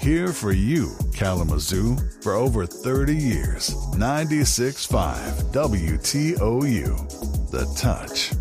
Here for you, Kalamazoo, for over 30 years. 96.5 WTOU. The Touch.